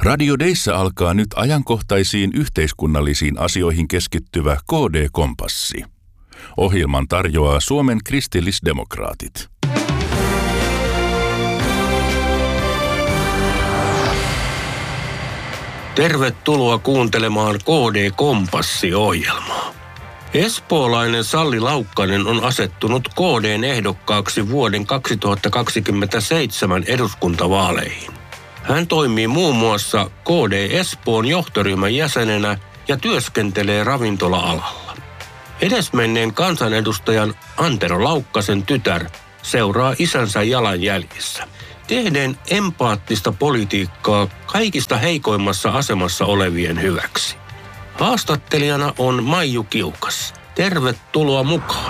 Radio Deissä alkaa nyt ajankohtaisiin yhteiskunnallisiin asioihin keskittyvä KD-kompassi. Ohjelman tarjoaa Suomen kristillisdemokraatit. Tervetuloa kuuntelemaan KD-kompassi-ohjelmaa. Espoolainen Salli Laukkanen on asettunut KD:n ehdokkaaksi vuoden 2027 eduskuntavaaleihin. Hän toimii muun muassa KD Espoon johtoryhmän jäsenenä ja työskentelee ravintola-alalla. Edesmenneen kansanedustajan Antero Laukkasen tytär seuraa isänsä jalanjäljissä, tehden empaattista politiikkaa kaikista heikoimmassa asemassa olevien hyväksi. Haastattelijana on Maiju Kiukas. Tervetuloa mukaan.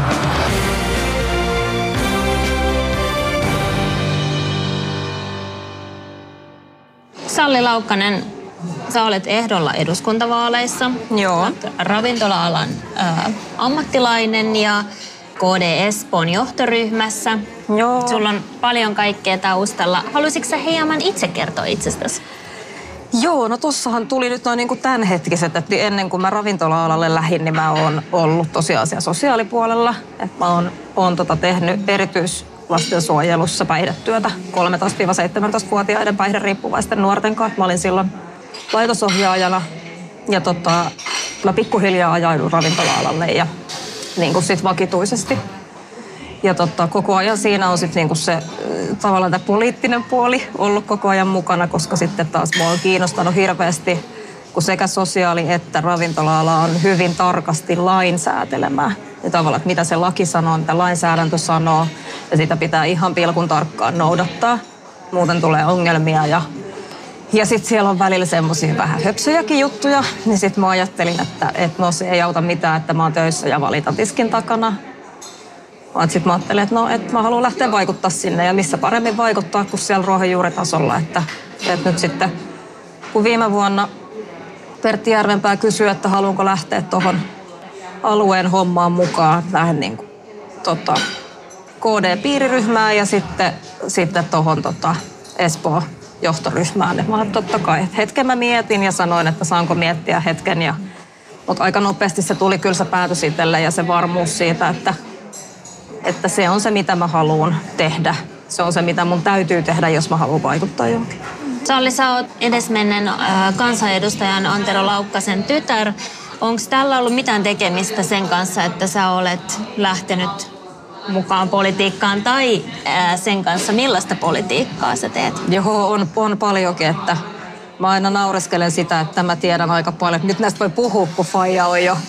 Salli Laukkanen, sä olet ehdolla eduskuntavaaleissa. Joo. Olet ravintola-alan ammattilainen ja KD Espoon johtoryhmässä. Joo. Sulla on paljon kaikkea taustalla. Haluaisitko sä hieman itse kertoa itsestäsi? Joo, no tossahan tuli nyt noin niin kuin tämänhetkiset, että ennen kuin mä ravintola-alalle lähdin, niin mä oon ollut tosiaan siellä sosiaalipuolella. Että mä oon tehnyt erityislastensuojelussa päihdetyötä 13-17-vuotiaiden päihderiippuvaisten nuorten kanssa. Mä olin silloin laitosohjaajana ja mä pikkuhiljaa ajaudun ravintola-alalle ja niin kuin sit vakituisesti. Ja koko ajan siinä on sitten niinku se tavallaan tämä poliittinen puoli ollut koko ajan mukana, koska sitten taas mua on kiinnostanut hirveästi, kun sekä sosiaali- että ravintola-ala on hyvin tarkasti lainsäätelemää. Ja tavallaan, että mitä se laki sanoo, mitä lainsäädäntö sanoo, ja sitä pitää ihan pilkun tarkkaan noudattaa. Muuten tulee ongelmia ja sitten siellä on välillä semmoisia vähän höpsöjäkin juttuja, niin sitten mä ajattelin, että no se ei auta mitään, että mä oon töissä ja valitan tiskin takana. Sitten mä ajattelin, että mä haluan lähteä vaikuttaa sinne ja missä paremmin vaikuttaa kuin siellä ruohonjuuritasolla. Että nyt sitten, kun viime vuonna Pertti Järvenpää kysyi, että haluanko lähteä tuohon alueen hommaan mukaan, lähden niin kuin, KD-piiriryhmään ja sitten tuohon Espoon johtoryhmään. Mä ajattelin, totta kai, että hetken mä mietin ja sanoin, että saanko miettiä hetken. Mutta aika nopeasti se tuli kyllä se päätös itselle ja se varmuus siitä, että se on se, mitä mä haluan tehdä. Se on se, mitä mun täytyy tehdä, jos mä haluan vaikuttaa johonkin. Salli, sä oot edesmenneen kansanedustajan Antero Laukkasen tytär. Onko tällä ollut mitään tekemistä sen kanssa, että sä olet lähtenyt mukaan politiikkaan tai sen kanssa, millaista politiikkaa sä teet? Joo, on paljonkin, että mä aina naureskelen sitä, että mä tiedän aika paljon. Nyt näistä voi puhua, kun faija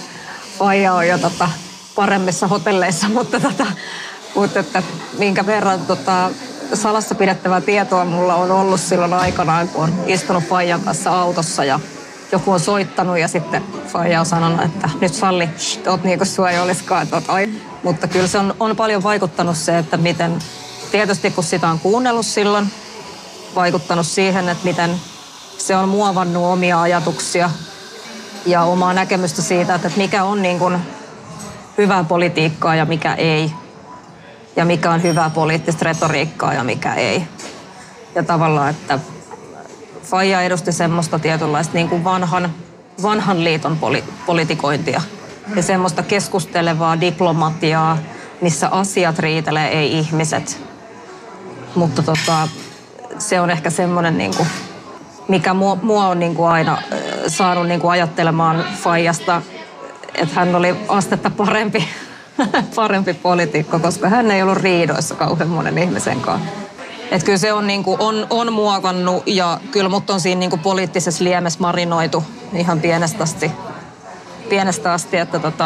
on jo paremmissa hotelleissa, mutta että minkä verran salassa pidettävää tietoa mulla on ollut silloin aikanaan, kun on istunut faijan kanssa autossa ja joku on soittanut ja sitten faija on sanonut, että nyt Salli, oot niin kuin sua ei olisikaan. Mutta kyllä se on paljon vaikuttanut se, että miten, tietysti kun sitä on kuunnellut silloin, vaikuttanut siihen, että miten se on muovannut omia ajatuksia ja omaa näkemystä siitä, että mikä on niin kuin hyvää politiikkaa ja mikä ei. Ja mikä on hyvää poliittista retoriikkaa ja mikä ei. Ja tavallaan, että faija edusti semmoista tietynlaista niin kuin vanhan liiton politikointia. Ja semmoista keskustelevaa diplomatiaa, missä asiat riitelee, ei ihmiset. Mutta se on ehkä semmoinen, niin kuin, mikä mua on niin kuin aina saanut niin kuin ajattelemaan faijasta, että hän oli astetta parempi poliitikko, koska hän ei ollut riidoissa kauhean monen ihmisen kanssa. Että kyllä se on, niin kuin, on muokannut ja kyllä mut on siinä niin kuin poliittisessa liemessä marinoitu ihan pienestä asti,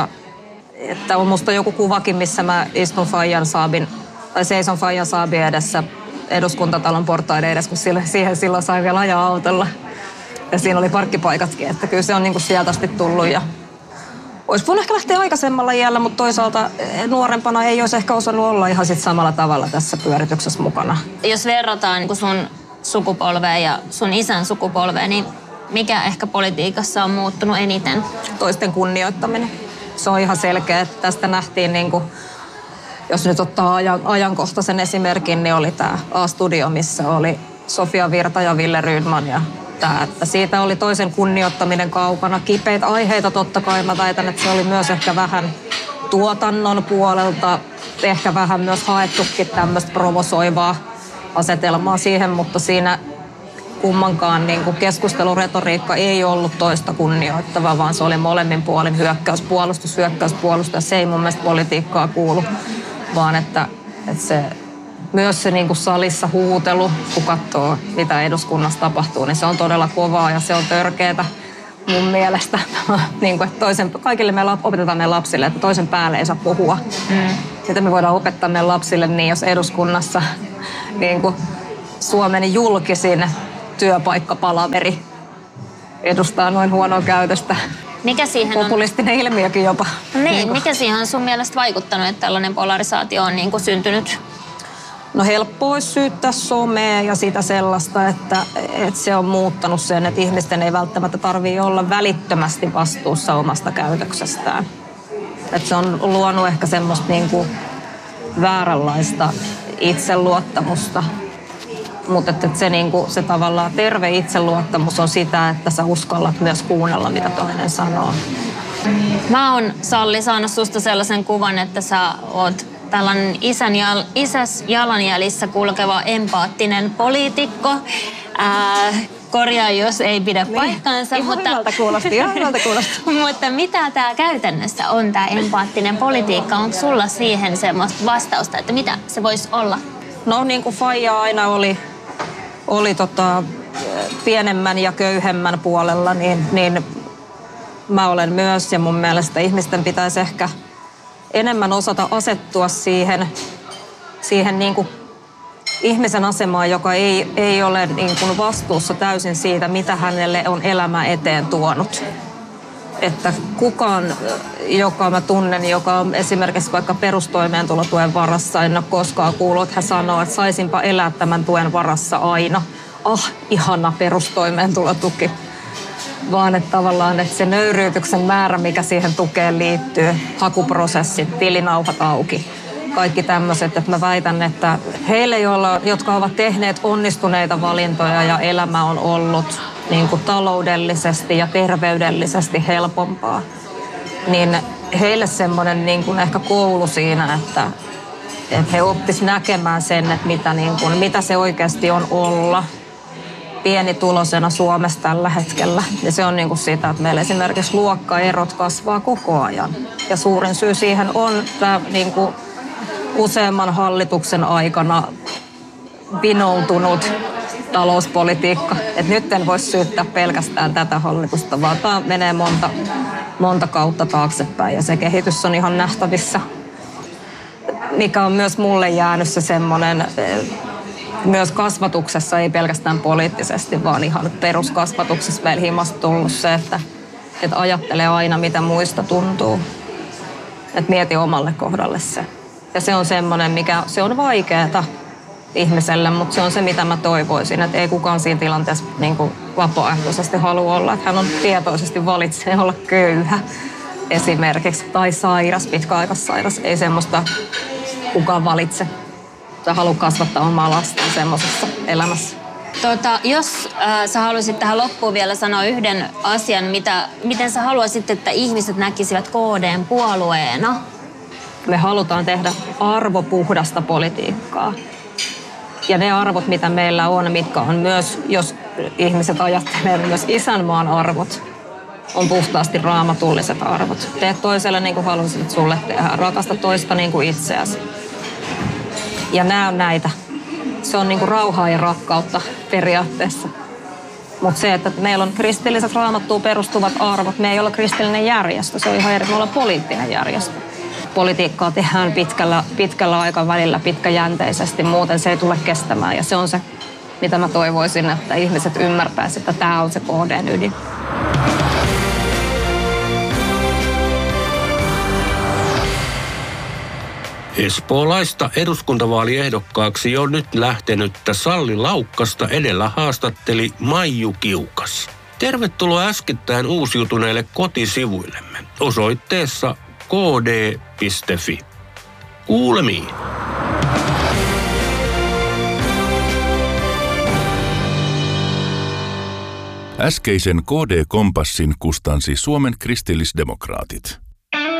että on musta joku kuvakin, missä mä istun seison Fajan Saabin edessä eduskuntatalon portaiden edessä, kun siihen silloin sai vielä ajaa autolla. Ja siinä oli parkkipaikatkin, että kyllä se on niin kuin sieltä asti tullut ja olisi voinut ehkä lähteä aikaisemmalla iällä, mutta toisaalta nuorempana ei olisi ehkä osannut olla ihan sit samalla tavalla tässä pyörityksessä mukana. Jos verrataan sun sukupolveen ja sun isän sukupolveen, niin mikä ehkä politiikassa on muuttunut eniten? Toisten kunnioittaminen. Se on ihan selkeä, että tästä nähtiin, niin kuin, jos nyt ottaa ajankohtaisen esimerkin, niin oli tämä A-studio, missä oli Sofia Virta ja Ville Rydman ja näyttää, että siitä oli toisen kunnioittaminen kaukana. Kipeitä aiheita totta kai, mä väitän, että se oli myös ehkä vähän tuotannon puolelta, ehkä vähän myös haettukin tämmöistä provosoivaa asetelmaa siihen, mutta siinä kummankaan niin kuin keskusteluretoriikka ei ollut toista kunnioittavaa, vaan se oli molemmin puolin hyökkäyspuolustus. Se ei mun mielestä politiikkaa kuulu, vaan että se, myös se niin kuin salissa huutelu, kun katsoo mitä eduskunnassa tapahtuu, niin se on todella kovaa ja se on törkeätä mun mielestä. Niin kuin, että kaikille me opetetaan meidän lapsille, että toisen päälle ei saa puhua. Sitten me voidaan opettaa meidän lapsille niin, jos eduskunnassa niin kuin Suomen julkisin työpaikkapalaveri edustaa noin huonoa käytöstä. Mikä siihen on? Populistinen ilmiökin jopa. Niin, mikä siihen on sun mielestä vaikuttanut, että tällainen polarisaatio on niin kuin syntynyt? No helppo olisi syyttää somea ja sitä sellaista, että se on muuttanut sen, että ihmisten ei välttämättä tarvitse olla välittömästi vastuussa omasta käytöksestään. Että se on luonut ehkä semmoista niin kuin vääränlaista itseluottamusta. Mutta että se tavallaan terve itseluottamus on sitä, että sä uskallat myös kuunnella, mitä toinen sanoo. Mä oon, Salli, saanut susta sellaisen kuvan, että sä oot tällainen isäs jalanjäljissä kulkeva empaattinen poliitikko. Korjaa, jos ei pidä paikkaansa. Ihan hyvältä kuulosti. Mutta mitä tämä käytännössä on, tämä empaattinen politiikka? Onko sulla siihen semmoista vastausta, että mitä se voisi olla? No niin kuin faija aina oli pienemmän ja köyhemmän puolella, niin mä olen myös. Ja mun mielestä ihmisten pitäisi ehkä enemmän osata asettua siihen niin kuin ihmisen asemaan, joka ei ole niin kuin vastuussa täysin siitä, mitä hänelle on elämä eteen tuonut. Että kukaan, joka mä tunnen, joka on esimerkiksi vaikka perustoimeentulotuen varassa, en ole koskaan kuullut, että hän sanoo, että saisinpa elää tämän tuen varassa aina. Ihana perustoimeentulotuki. Vaan että tavallaan että se nöyryytyksen määrä, mikä siihen tukeen liittyy, hakuprosessit, tilinauhat auki, kaikki tämmöiset, että mä väitän, että heille, jotka ovat tehneet onnistuneita valintoja ja elämä on ollut niin kuin taloudellisesti ja terveydellisesti helpompaa, niin heille semmoinen niin kuin ehkä koulu siinä, että he oppis näkemään sen, että mitä se oikeasti on olla pienituloisena Suomessa tällä hetkellä. Ja se on niin kuin sitä, että meillä esimerkiksi luokkaerot kasvaa koko ajan. Ja suurin syy siihen on tämä niin kuin useamman hallituksen aikana vinoutunut talouspolitiikka. Et nyt en voi syyttää pelkästään tätä hallitusta, vaan tämä menee monta kautta taaksepäin ja se kehitys on ihan nähtävissä. Mikä on myös mulle jäänyt se semmoinen, myös kasvatuksessa, ei pelkästään poliittisesti, vaan ihan peruskasvatuksessa meillä himasta tullut se, että ajattelee aina mitä muista tuntuu. Että mieti omalle kohdalle se. Ja se on semmoinen, se on vaikeaa ihmiselle, mutta se on se, mitä mä toivoisin. Että ei kukaan siinä tilanteessa niin kuin vapaaehtoisesti halua olla. Että hän on tietoisesti valitsee olla köyhä esimerkiksi. Tai sairas, pitkäaikaissairas. Ei semmoista kukaan valitse. Tai halua kasvattaa omaa lasta semmoisessa elämässä. Jos sä haluaisit tähän loppuun vielä sanoa yhden asian, miten sä haluaisit, että ihmiset näkisivät KD:n puolueena? Me halutaan tehdä arvopuhdasta politiikkaa. Ja ne arvot, mitä meillä on, mitkä on myös, jos ihmiset ajattelee myös isänmaan arvot, on puhtaasti raamatulliset arvot. Tee toiselle niin kuin haluaisit sulle tehdä. Rakasta toista niin kuin itseäsi. Ja nämä on näitä. Se on niin kuin rauhaa ja rakkautta periaatteessa. Mutta se, että meillä on kristilliset raamattuun perustuvat arvot, me ei ole kristillinen järjestö. Se on ihan eri, me ollaan poliittinen järjestö. Politiikkaa tehdään pitkällä aikavälillä, pitkäjänteisesti, muuten se ei tule kestämään. Ja se on se, mitä mä toivoisin, että ihmiset ymmärtäisivät, että tämä on se KD:n ydin. Espoolaista eduskuntavaaliehdokkaaksi jo nyt lähtenyttä Salli Laukkasta edellä haastatteli Maiju Kiukas. Tervetuloa äskettäin uusiutuneille kotisivuillemme osoitteessa kd.fi. Kuulemiin. Äskeisen KD-kompassin kustansi Suomen kristillisdemokraatit.